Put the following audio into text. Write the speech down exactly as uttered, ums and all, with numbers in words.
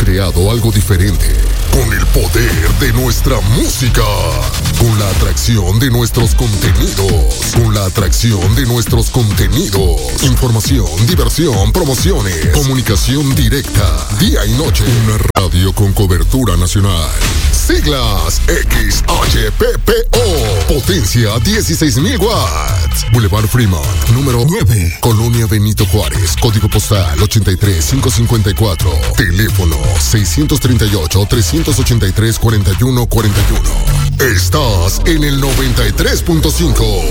creado algo diferente, con el poder de nuestra música, con la atracción de nuestros contenidos, con la atracción de nuestros contenidos, información, diversión, promociones, comunicación directa, día y noche, una radio con cobertura nacional. Siglas X H P P O, potencia dieciséis mil watts. Boulevard Fremont, número nueve, Colonia Benito Juárez, código postal ochenta y tres mil quinientos cincuenta y cuatro, teléfono seiscientos treinta y ocho, trescientos ochenta y tres, cuarenta y uno cuarenta y uno. Estás en el noventa y tres punto cinco.